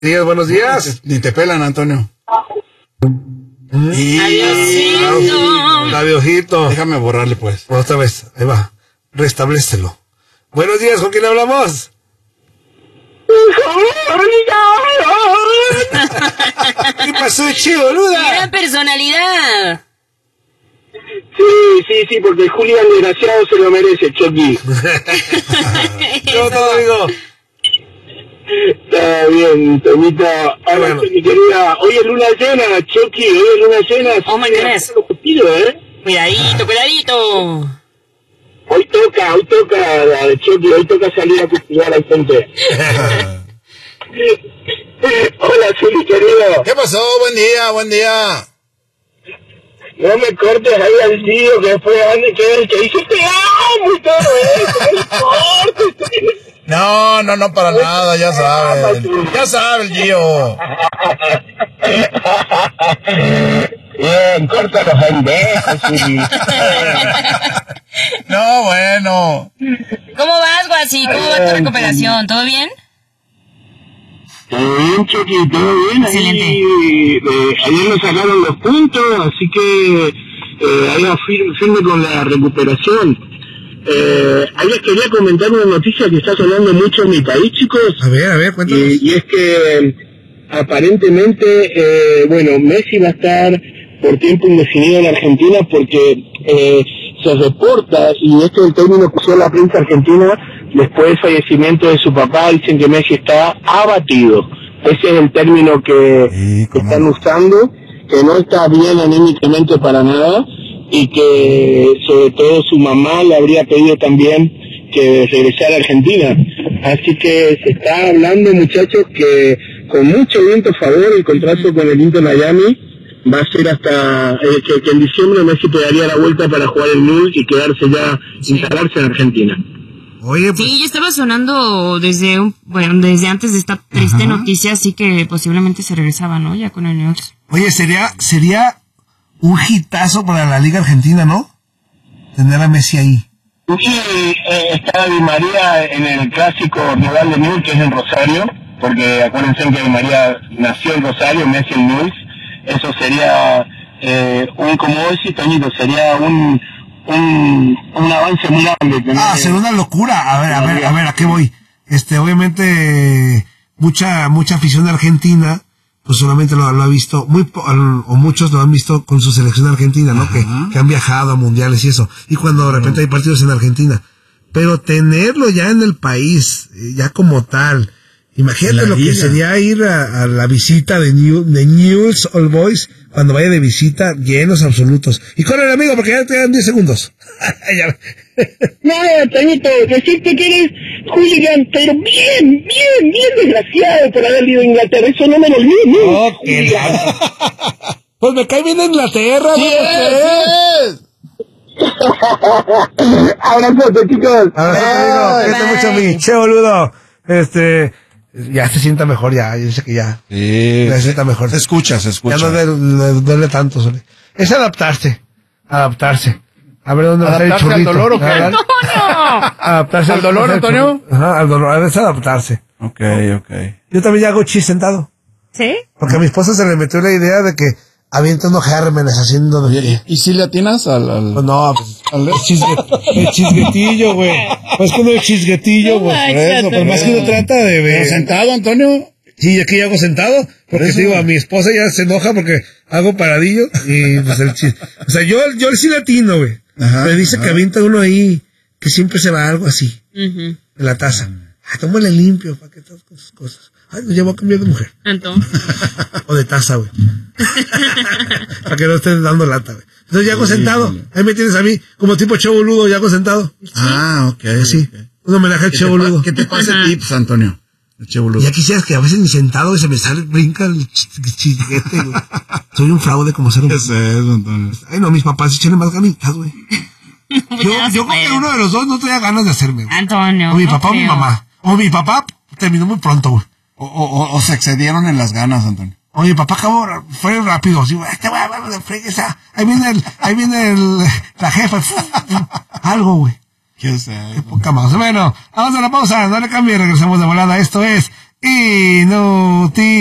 días, buenos días. Ni te pelan, Antonio. Adiósito. Déjame borrarle, pues. Otra vez, ahí va. Restablécelo. Buenos días, ¿con quién hablamos? ¿Qué pasó, che, boluda? ¡Gran personalidad! Sí, porque Julián desgraciado se lo merece, Chucky. ¿Cómo todo, amigo? Está bien, Tomito. Ahora, Bueno. mi querida, hoy es luna llena, Chucky, hoy es luna llena. Oh, my goodness. Cuidadito. Hoy toca, Chucky, hoy toca salir a cultivar al frente. Hola, Zuli, querido. ¿Qué pasó? Buen día. No me cortes ahí al tío, que después ande que dice te amo y todo eso, no me cortes. No, para nada, ya sabes. Ya sabe el Gio. Bien, corta los pendejos, Zuli. No, bueno. ¿Cómo vas, Guasi? ¿Cómo va tu recuperación? ¿Todo bien? Todo bien, Chucky, todo bien. Excelente. Ayer nos sacaron los puntos, así que ahí va firme con la recuperación. Ahí les quería comentar una noticia que está sonando mucho en mi país, chicos. A ver, cuéntanos. Y es que aparentemente, Messi va a estar por tiempo indefinido en Argentina porque se reporta, y este es el término que usó la prensa argentina, después del fallecimiento de su papá, dicen que Messi está abatido. Ese es el término que están usando, que no está bien anímicamente para nada, y que sobre todo su mamá le habría pedido también que regresara a Argentina. Así que se está hablando, muchachos, que con mucho viento a favor el contrato con el Inter Miami va a ser hasta que en diciembre Messi pegaría la vuelta para jugar el Newell's y quedarse ya, instalarse en Argentina. Oye, pues, Sí, ya estaba sonando desde antes de esta triste noticia, así que posiblemente se regresaba, ¿no? Ya con el Newell's. oye, sería un hitazo para la Liga Argentina, ¿no? Tener a Messi ahí. Sí, está Di María en el clásico rival de Newell's, que es en Rosario, porque acuérdense que Di María nació en Rosario, Messi en Newell's. Eso sería como vos decís, Toñito, sería un avance muy grande. Sería una locura. A ver, ¿a qué voy? Obviamente, mucha afición de Argentina, pues solamente lo ha visto, o muchos lo han visto con su selección argentina, ¿no? Que han viajado a mundiales y eso. Y cuando de repente hay partidos en Argentina. Pero tenerlo ya en el país, ya como tal, imagínate lo que sería ir a la visita de Newell's Old Boys, cuando vaya de visita, llenos absolutos. Y corre, amigo, porque ya te quedan 10 segundos. No, Toñito, decirte que eres Julián, pero bien desgraciado por haber ido a Inglaterra, eso no me lo olvido, Pues me cae bien Inglaterra, ¡Sí es! Abrazote, chicos. Abrazo, amigo. Cuídate mucho a mí. Che, boludo. Ya se sienta mejor, ya. Yo sé que ya. Sí. Ya se sienta mejor. Se escucha. Ya no le duele tanto, Sole. Es adaptarse. A ver dónde va a estar el ¿Adaptarse al churrito. dolor o qué? ¡Antonio! Adaptarse ¿Al dolor, Antonio? Ajá, al dolor. Es adaptarse. Ok. Yo también ya hago chis sentado. ¿Sí? Porque a mi esposa se le metió la idea de que avienta unos gérmenes haciendo de... ¿Y si le atinas al Pues no, el chisguetillo, güey. Pues como el chisguetillo, güey. Por eso, pues más que uno trata de... ¿Pero sentado, Antonio? Sí, aquí yo hago sentado, porque te digo, a mi esposa ya se enoja porque hago paradillo y pues o sea, yo sí latino, güey. Me dice que avienta uno ahí, que siempre se va algo así, en la taza. Tómale limpio, para que todas sus cosas. Ay, nos llevó a cambiar de mujer. Entonces. O de taza, güey. Para que no estés dando lata, güey. Entonces ya hago sentado. Ahí me tienes a mí, como tipo Che Boludo, ya hago sentado. Ok. Sí. Un homenaje al Che Boludo. ¿Qué te pasa tips, Antonio? El Che Boludo. Ya quisieras que a veces ni sentado y se me sale, brinca el chisguete, güey. Soy un fraude como ser humano. ¿Qué es eso, Antonio? Ay, no, mis papás echenle más ganitas, güey. Yo creo que uno de los dos no tenía ganas de hacerme, güey. Antonio. O mi papá o mi mamá. O mi papá terminó muy pronto, güey. O se excedieron en las ganas, Antonio. O mi papá fue rápido, así, güey, te voy a ver de freguesa. Ahí viene la jefa. Algo, güey. ¿Qué sé? Qué poca más. Bueno, vamos a la pausa, no le cambie, regresamos de volada. Esto es Inútil.